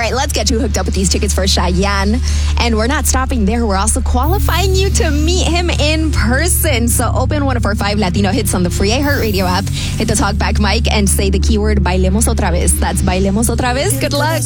right, let's get you hooked up with these tickets for Cheyenne. And we're not stopping there. We're also qualifying you to meet him in person. So open one of our 5 Latino hits on the free iHeartRadio app. Hit the talkback mic and say the keyword Bailemos Otra Vez. That's Bailemos Otra Vez. Good luck.